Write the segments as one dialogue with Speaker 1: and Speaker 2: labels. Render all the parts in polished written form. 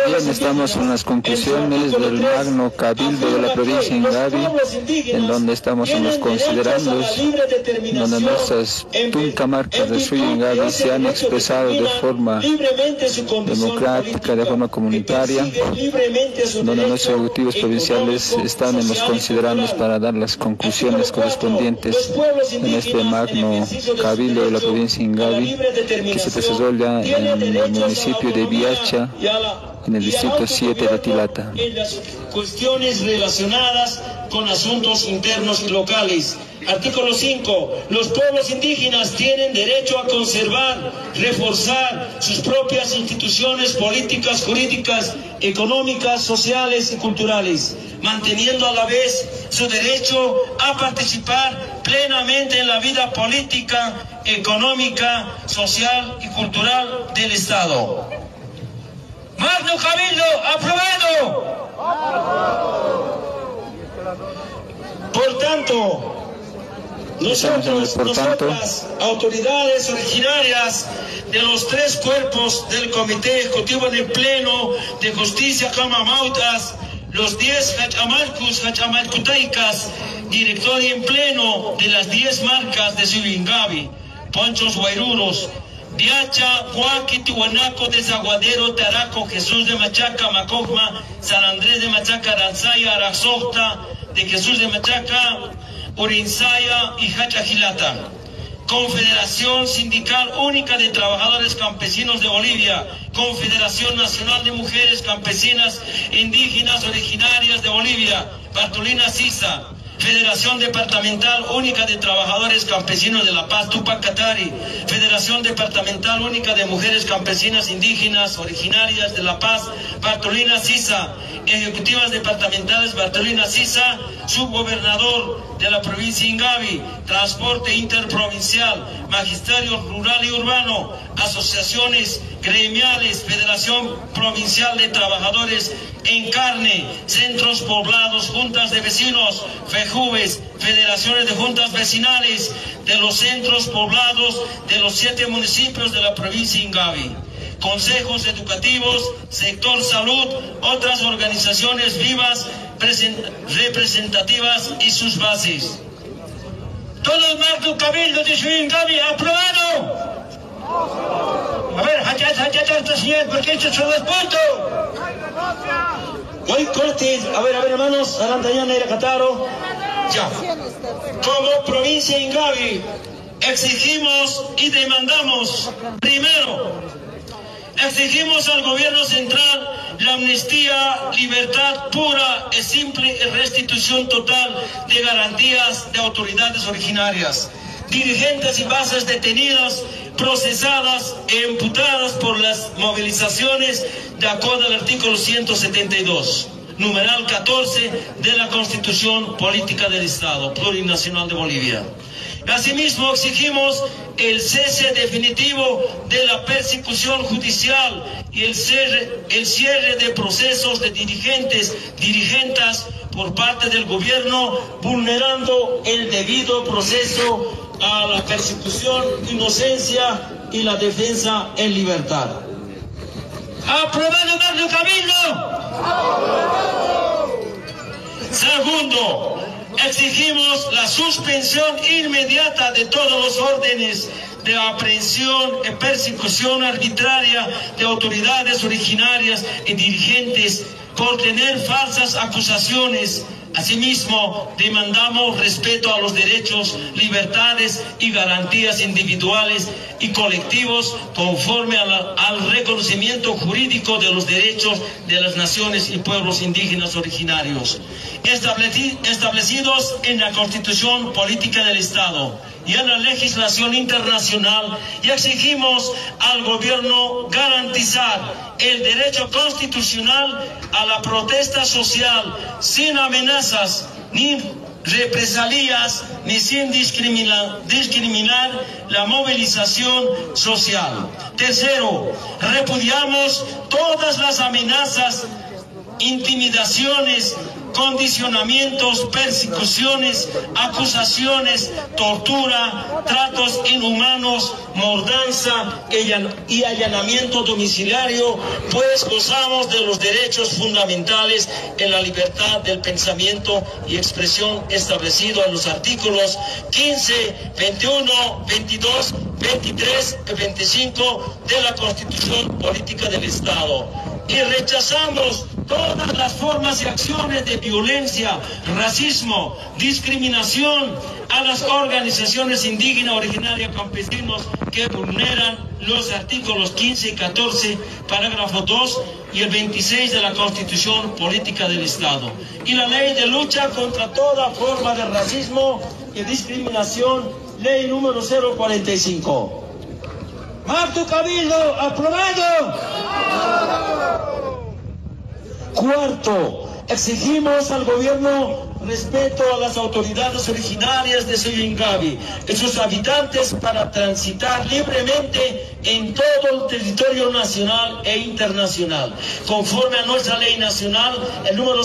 Speaker 1: Bien, estamos en las conclusiones del Magno Cabildo de la provincia de Ingavi, en donde estamos en los considerandos, donde nuestras tuncamarcas de Suyo Ingavi se han expresado de forma democrática, de forma comunitaria, donde nuestros ejecutivos provinciales están en los considerandos para dar las conclusiones correspondientes en este Magno Cabildo de la provincia de Ingavi, que se desarrolla en el municipio de Viacha, en el distrito 7 de Tilata.
Speaker 2: En las cuestiones relacionadas con asuntos internos y locales. Artículo 5. Los pueblos indígenas tienen derecho a conservar, reforzar sus propias instituciones políticas, jurídicas, económicas, sociales y culturales, manteniendo a la vez su derecho a participar plenamente en la vida política, económica, social y cultural del Estado. Magno Cabildo, aprobado. Por tanto, nosotras, autoridades originarias de los tres cuerpos del Comité Ejecutivo en el Pleno de Justicia Camamautas, los 10 Hachamalcutaicas, director en pleno de las 10 marcas de Suringavi, Ponchos Guairuros, Viacha, Huaki, Tihuanaco, Desaguadero, Taraco, Jesús de Machaca, Macogma, San Andrés de Machaca, Aranzaya, Araxocta, de Jesús de Machaca, Urinsaya y Hachajilata. Confederación Sindical Única de Trabajadores Campesinos de Bolivia, Confederación Nacional de Mujeres Campesinas Indígenas Originarias de Bolivia, Bartolina Sisa. Federación Departamental Única de Trabajadores Campesinos de La Paz, Tupac Katari. Federación Departamental Única de Mujeres Campesinas Indígenas Originarias de La Paz, Bartolina Sisa. Ejecutivas Departamentales Bartolina Sisa, Subgobernador de la provincia de Ingavi, Transporte Interprovincial, Magisterio Rural y Urbano, Asociaciones Gremiales, Federación Provincial de Trabajadores en Carne, Centros Poblados, Juntas de Vecinos, FEJUVES, Federaciones de Juntas Vecinales de los Centros Poblados de los 7 municipios de la provincia de Ingavi. Consejos educativos, sector salud, otras organizaciones vivas, representativas y sus bases. Todo el Magno Cabildo de Suringavi aprobado. A ver, señor, porque esto es un punto. Hoy cortes, a ver, hermanos, Arantañana y Cataro. Ya. Como provincia de Ingavi, exigimos y demandamos, primero, exigimos al gobierno central la amnistía, libertad pura y simple y restitución total de garantías de autoridades originarias, dirigentes y bases detenidas, procesadas e imputadas por las movilizaciones de acuerdo al artículo 172, numeral 14 de la Constitución Política del Estado Plurinacional de Bolivia. Asimismo, exigimos el cese definitivo de la persecución judicial y el cierre de procesos de dirigentas por parte del gobierno, vulnerando el debido proceso a la persecución, inocencia y la defensa en libertad. ¡Aprobado, Magno Cabildo! Segundo, exigimos la suspensión inmediata de todos los órdenes de aprehensión y persecución arbitraria de autoridades originarias y dirigentes por tener falsas acusaciones. Asimismo, demandamos respeto a los derechos, libertades y garantías individuales y colectivos conforme al reconocimiento jurídico de los derechos de las naciones y pueblos indígenas originarios, establecidos en la Constitución Política del Estado y en la legislación internacional, y exigimos al gobierno garantizar el derecho constitucional a la protesta social sin amenazas ni represalias ni sin discriminar la movilización social. Tercero, repudiamos todas las amenazas intimidaciones, condicionamientos, persecuciones, acusaciones, tortura, tratos inhumanos, mordanza y allanamiento domiciliario, pues gozamos de los derechos fundamentales en la libertad del pensamiento y expresión establecido en los artículos 15, 21, 22, 23 y 25 de la Constitución Política del Estado. Y rechazamos todas las formas y acciones de violencia, racismo, discriminación a las organizaciones indígenas, originarias, campesinos que vulneran los artículos 15 y 14, parágrafo 2 y el 26 de la Constitución Política del Estado. Y la ley de lucha contra toda forma de racismo y discriminación, ley número 045. Marco Cabildo, aprobado. Cuarto, exigimos al gobierno respeto a las autoridades originarias de Suyungavi y sus habitantes para transitar libremente en todo el territorio nacional e internacional, conforme a nuestra ley nacional, el número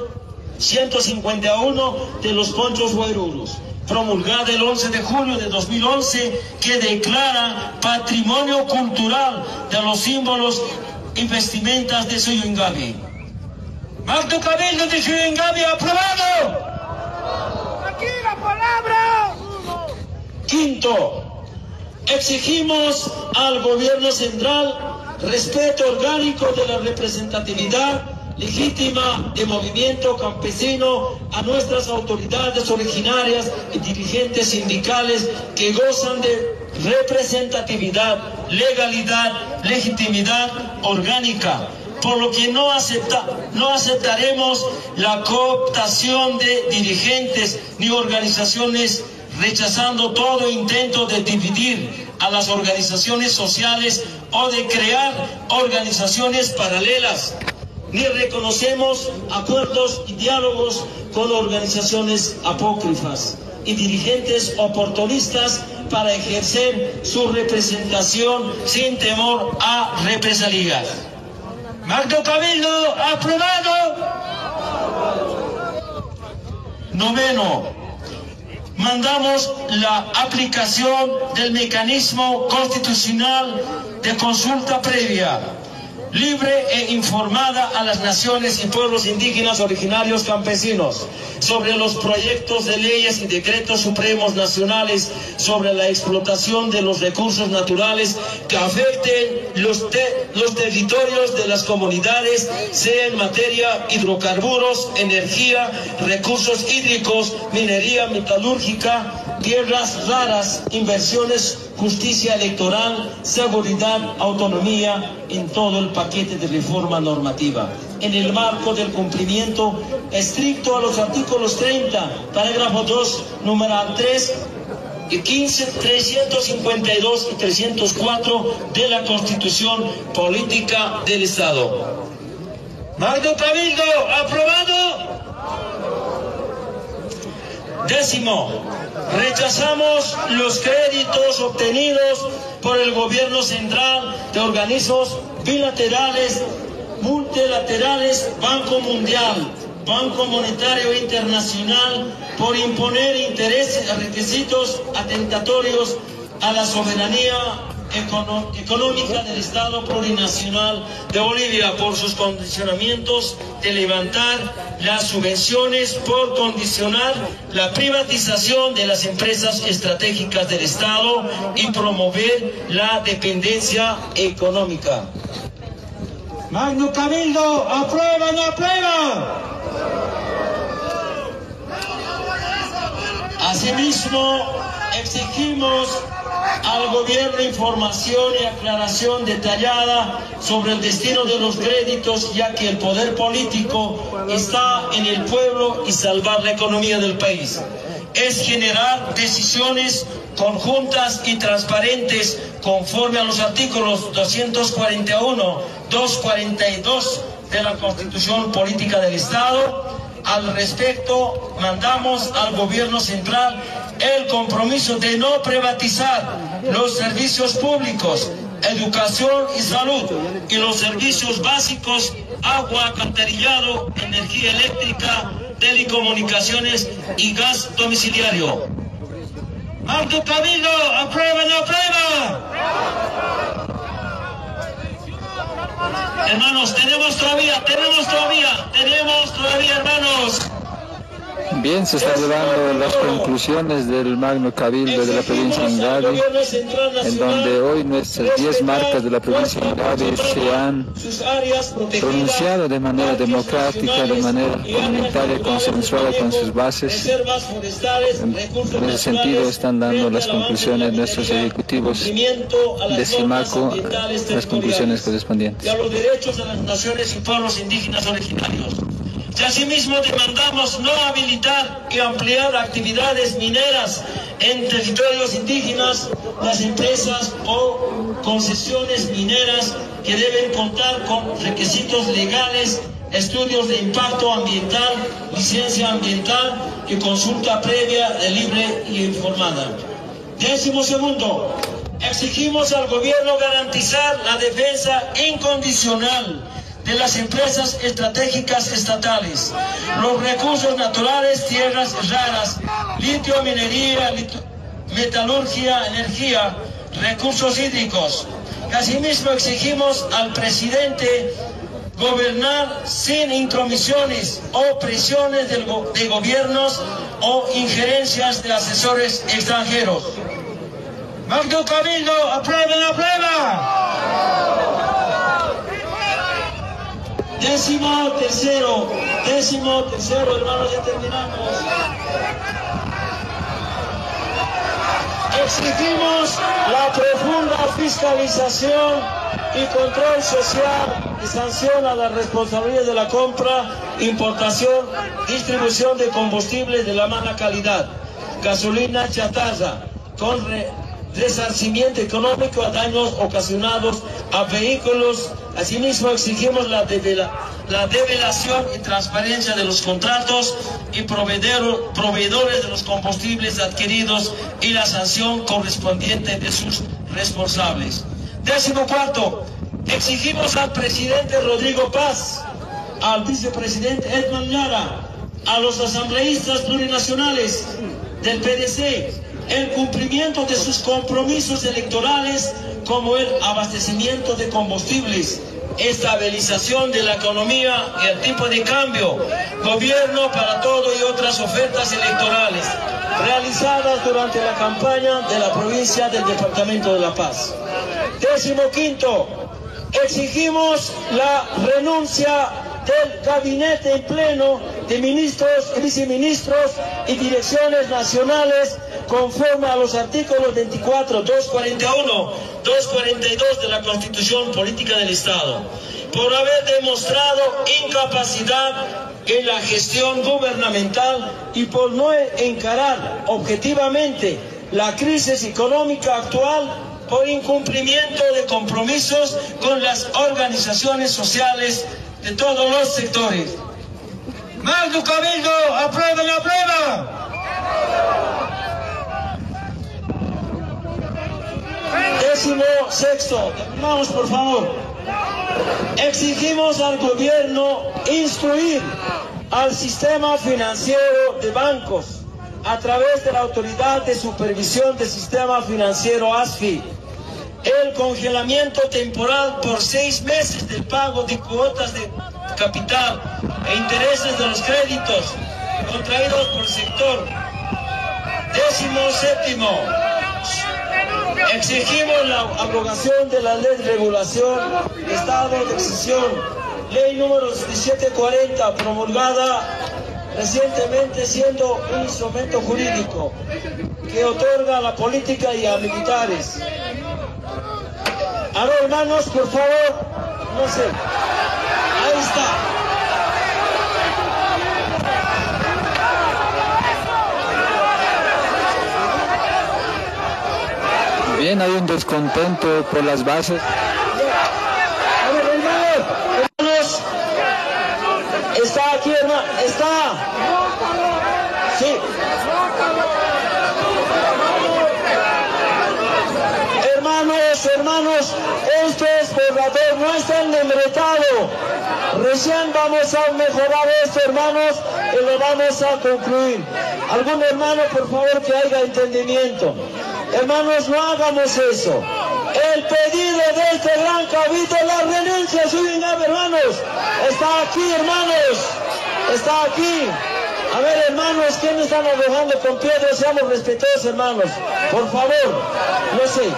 Speaker 2: 151 de los Ponchos Guairurus, promulgada el 11 de julio de 2011, que declara patrimonio cultural de los símbolos y vestimentas de Suyungavi. Marco Cabildo de Suyungavi, aprobado. Aquí la palabra. Quinto, exigimos al gobierno central respeto orgánico de la representatividad legítima de movimiento campesino, a nuestras autoridades originarias y dirigentes sindicales que gozan de representatividad, legalidad, legitimidad orgánica, por lo que no aceptaremos la cooptación de dirigentes ni organizaciones, rechazando todo intento de dividir a las organizaciones sociales o de crear organizaciones paralelas. Ni reconocemos acuerdos y diálogos con organizaciones apócrifas y dirigentes oportunistas para ejercer su representación sin temor a represalias. Marco Cabildo, aprobado. Noveno, mandamos la aplicación del mecanismo constitucional de consulta previa, libre e informada a las naciones y pueblos indígenas originarios campesinos sobre los proyectos de leyes y decretos supremos nacionales sobre la explotación de los recursos naturales que afecten los territorios de las comunidades, sea en materia hidrocarburos, energía, recursos hídricos, minería metalúrgica, tierras raras, inversiones, justicia electoral, seguridad, autonomía, en todo el paquete de reforma normativa, en el marco del cumplimiento estricto a los artículos 30, parágrafo 2, numeral 3, y 15, 352 y 304 de la Constitución Política del Estado. Marco Cabildo, aprobado. Décimo, rechazamos los créditos obtenidos por el gobierno central de organismos bilaterales, multilaterales, Banco Mundial, Banco Monetario Internacional, por imponer intereses, requisitos atentatorios a la soberanía económica del Estado plurinacional de Bolivia, por sus condicionamientos de levantar las subvenciones, por condicionar la privatización de las empresas estratégicas del Estado y promover la dependencia económica. Magno Cabildo, ¿aprueba o no aprueba? Asimismo, exigimos al gobierno información y aclaración detallada sobre el destino de los créditos, ya que el poder político está en el pueblo y salvar la economía del país es generar decisiones conjuntas y transparentes conforme a los artículos 241, 242 de la Constitución Política del Estado. Al respecto, mandamos al gobierno central el compromiso de no privatizar los servicios públicos, educación y salud, y los servicios básicos agua, alcantarillado, energía eléctrica, telecomunicaciones y gas domiciliario. Magno Cabildo, aprueba, no aprueba. Hermanos, tenemos todavía, hermanos.
Speaker 1: Bien, se están llevando las conclusiones del Magno Cabildo de la provincia de Ingavi, en donde hoy nuestras 10 marcas de la provincia de Ingavi se han pronunciado de manera democrática, de manera comunitaria, consensuada con sus bases. En ese sentido están dando las conclusiones nuestros ejecutivos de SIMACO, las conclusiones correspondientes.
Speaker 2: Y a los derechos de las naciones y pueblos indígenas originarios. Y asimismo demandamos no habilitar y ampliar actividades mineras en territorios indígenas, las empresas o concesiones mineras que deben contar con requisitos legales, estudios de impacto ambiental, licencia ambiental y consulta previa, libre y informada. 12º, exigimos al gobierno garantizar la defensa incondicional de las empresas estratégicas estatales, los recursos naturales, tierras raras, litio, minería, metalurgia, energía, recursos hídricos. Asimismo exigimos al presidente gobernar sin intromisiones o presiones de gobiernos o injerencias de asesores extranjeros. Magno Cabildo, aprueben, aprueba. 13º, hermanos, ya terminamos. Exigimos la profunda fiscalización y control social y sanción a la responsabilidad de la compra, importación, distribución de combustibles de la mala calidad, gasolina chatarra, con resarcimiento económico a daños ocasionados a vehículos. Asimismo exigimos la develación y transparencia de los contratos y proveedores de los combustibles adquiridos y la sanción correspondiente de sus responsables. 14º, exigimos al presidente Rodrigo Paz, al vicepresidente Edman Lara, a los asambleístas plurinacionales del PDC, el cumplimiento de sus compromisos electorales como el abastecimiento de combustibles, estabilización de la economía y el tipo de cambio, gobierno para todo y otras ofertas electorales realizadas durante la campaña de la provincia del Departamento de La Paz. 15º, exigimos la renuncia del gabinete en pleno de ministros y viceministros y direcciones nacionales conforme a los artículos 24, 241, 242 de la Constitución Política del Estado, por haber demostrado incapacidad en la gestión gubernamental y por no encarar objetivamente la crisis económica actual, por incumplimiento de compromisos con las organizaciones sociales de todos los sectores. Magno Cabildo, aprueba, no aprueba. 16º, vamos por favor. Exigimos al gobierno instruir al sistema financiero de bancos a través de la Autoridad de Supervisión del Sistema Financiero ASFI el congelamiento temporal por 6 meses del pago de cuotas de capital e intereses de los créditos contraídos por el sector. 17º, exigimos la abrogación de la Ley de Regulación de Estado de Excepción, Ley número 1740, promulgada recientemente, siendo un instrumento jurídico que otorga a la política y a militares. Ahora, hermanos, por favor, no sé, ahí está.
Speaker 1: Bien, hay un descontento por las bases.
Speaker 2: A ver, hermanos, está aquí, hermano, está. Sí. Hermanos, esto es borrador, no está enmembretado.
Speaker 3: Recién vamos a mejorar esto, hermanos, y lo vamos a concluir. Algún hermano, por favor, que haya entendimiento. Hermanos, no hagamos eso. El pedido de este gran cabildo, la renuncia a Subingabe, hermanos, está aquí, hermanos, está aquí. A ver, hermanos, ¿quiénes están arrojando con piedras? Seamos respetuosos, hermanos, por favor, no sé.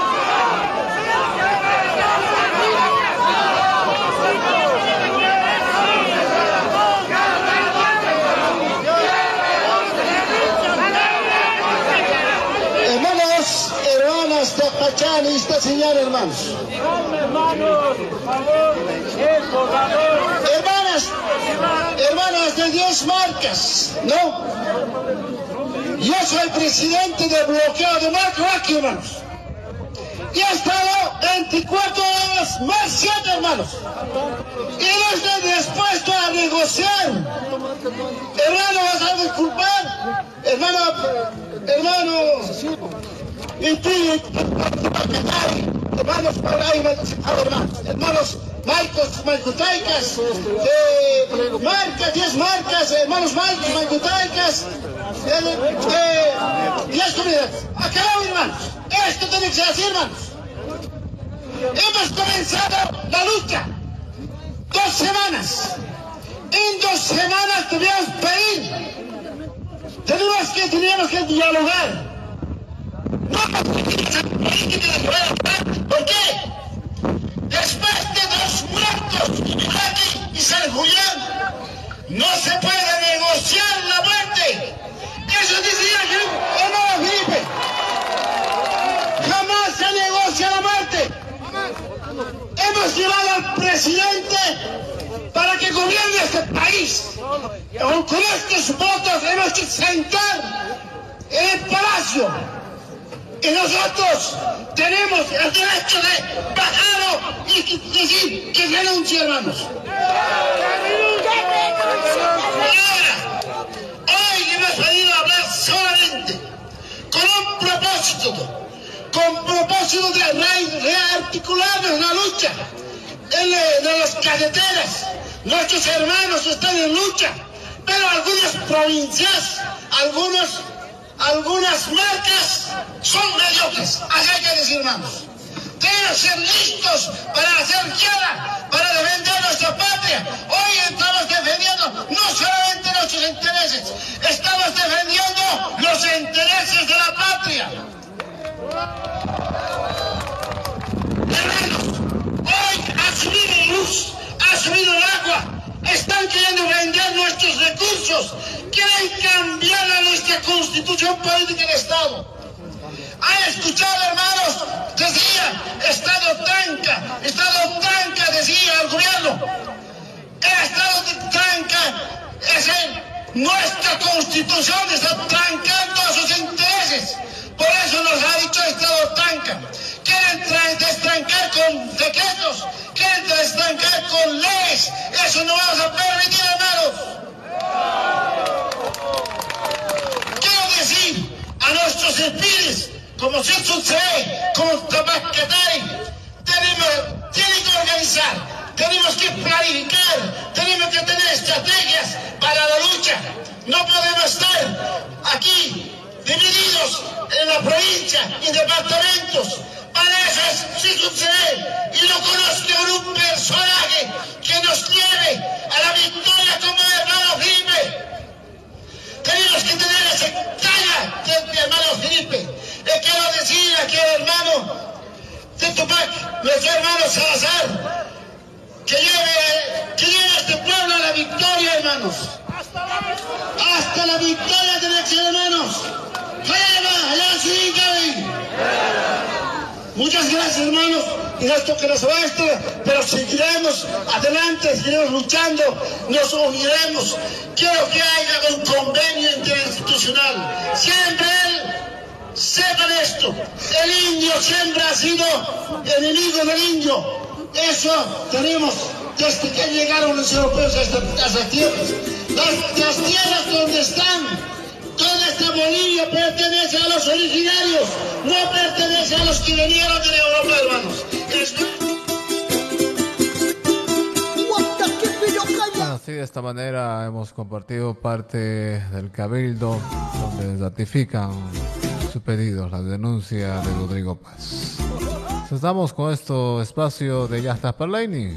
Speaker 4: Tacpachán y esta señal, hermanos.
Speaker 3: Hermanos, por favor, el borrador.
Speaker 4: Hermanas de 10 marcas, ¿no? Yo soy presidente del bloqueo de marca aquí, hermanos. Y he estado 24 horas más 7, hermanos. Y no estoy dispuesto a negociar. Hermano, vas a disculpar. Hermano. Hermanos Maicutaicas, marcas, 10 marcas, hermanos Maicutaicas, 10 comunidades. Acabamos, hermanos. Esto tiene que ser así, hermanos. Hemos comenzado la lucha. 2 semanas. En 2 semanas teníamos que pedir. Teníamos que dialogar. ¿Por qué? Después de 2 muertos, Iñaki y San Julián, no se puede negociar la muerte. Eso decía hermano Felipe. Jamás se negocia la muerte. Hemos llevado al presidente para que gobierne este país. Con estos votos hemos que sentar en el palacio. Y nosotros tenemos el derecho de bajarlo y decir que renuncie, hermanos. Ahora, hoy hemos venido a hablar solamente con propósito de rearticularnos la lucha de las carreteras. Nuestros hermanos están en lucha, pero algunas provincias, algunas marcas son mediocres, así hay que decir, hermanos. Tenemos que ser listos para hacer guerra, para defender nuestra patria. Hoy estamos defendiendo no solamente nuestros intereses, estamos defendiendo los intereses de la patria. Hermanos, hoy ha subido luz, ha subido el agua, están queriendo vender nuestros recursos. Quieren cambiar a nuestra constitución política del Estado. ¿Han escuchado, hermanos? Decía, Estado tranca, decía el gobierno. El Estado tranca es nuestra constitución, está trancando sus intereses. Por eso nos ha dicho Estado tranca. Quieren destrancar con decretos, quieren destrancar con leyes. Eso no vamos a permitir, hermanos. Quiero decir a nuestros espíritus, como sucede, como Tabacatay, tienen que organizar, tenemos que planificar, tenemos que tener estrategias para la lucha. No podemos estar aquí divididos en la provincia, en departamentos. Para eso sí sucede. Y no conozco un personaje que nos lleve a la victoria como el hermano Felipe. Tenemos que tener esa talla de hermano Felipe. Le quiero decir aquí al hermano de Tupac, nuestro hermano Salazar, que lleve a este pueblo a la victoria, hermanos. Hasta la victoria tiene que ser, hermanos. Muchas gracias, hermanos. Y esto que nos va esto, pero seguiremos adelante, seguiremos luchando, nos uniremos. Quiero que haya un convenio interinstitucional. Siempre sepan esto. El indio siempre ha sido enemigo del indio. Eso tenemos desde que llegaron los europeos a estas tierras. Las tierras donde están. Toda esta Bolivia pertenece a los originarios, no pertenece a los que vinieron de Europa, hermanos.
Speaker 5: Así, de esta manera hemos compartido parte del Cabildo, donde ratifican su pedido, la denuncia de Rodrigo Paz. Estamos con este espacio de Llaqtaqa Parlaynin.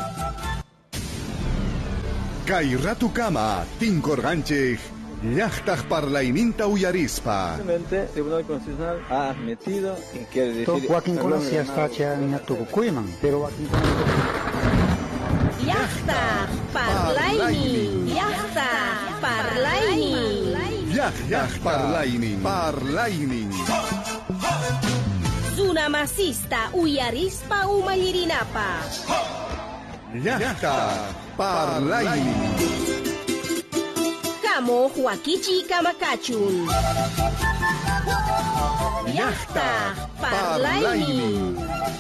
Speaker 6: Kay ratukama tinkorganchik Llaqtaqa Parlayninta uyarispa.
Speaker 7: Simplemente el Tribunal Constitucional ha admitido y quiere decir
Speaker 8: Joaquín Conoce hasta Chaminatuco Cuiman, pero Joaquín
Speaker 9: Llaqtaqa Parlaynin. Llaqtaqa Parlaynin.
Speaker 6: Llaqtaqa Parlaynin.
Speaker 9: Sunamasista uyarispa umallirinapa.
Speaker 6: Llaqtaqa Parlaynin.
Speaker 9: Kamo Huakichi Kamakachun. Llaqtaqa Parlaynin.